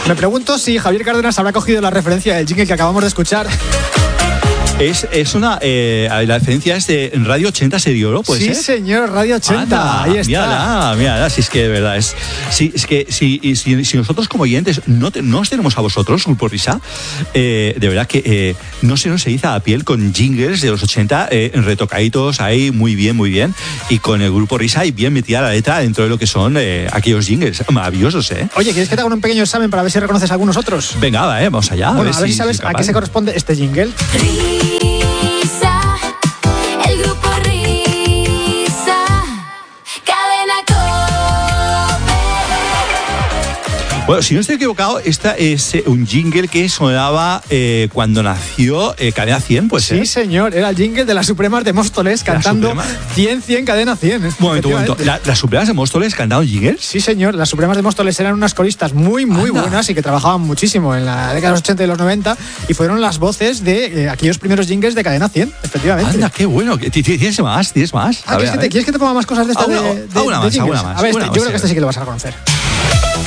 Me pregunto si Javier Cárdenas habrá cogido la referencia del jingle que acabamos de escuchar. Es una. La referencia es de Radio 80 Serioro, ¿puede ser? Sí, señor, Radio 80. Anda, ahí está. Mírala, si es que de verdad es. Es que si nosotros como oyentes no os tenemos a vosotros, Grupo Risa, de verdad que no se nos eriza la piel con jingles de los 80 retocaditos ahí, muy bien. Y con el Grupo Risa y bien metida la letra dentro de lo que son aquellos jingles maravillosos, ¿eh? Oye, ¿quieres que te haga un pequeño examen para ver si reconoces algunos otros? Venga, vamos allá. Bueno, a ver si sabes a qué se corresponde este jingle. El Grupo Risa, Cadena COPE. Bueno, si no estoy equivocado, esta es un jingle que sonaba cuando nació Cadena 100, pues. Sí, señor, era el jingle de las Supremas de Móstoles cantando 100, Cadena 100. Un momento. ¿Las Supremas de Móstoles cantaban jingles? Sí, señor, las Supremas de Móstoles eran unas coristas muy buenas y que trabajaban muchísimo en la década de los 80 y los 90 y fueron las voces de aquellos primeros jingles de Cadena 100, efectivamente. Anda, qué bueno. ¿Tienes más? ¿Quieres que te ponga más cosas de esta? Alguna más. A ver, yo creo que este sí que lo vas a conocer.